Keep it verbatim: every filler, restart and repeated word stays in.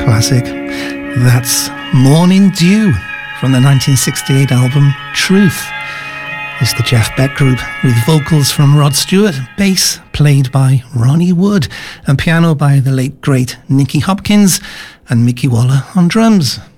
classic. That's Morning Dew from the nineteen sixty-eight album Truth. It's the Jeff Beck Group with vocals from Rod Stewart, bass played by Ronnie Wood, and piano by the late great Nicky Hopkins and Mickey Waller on drums.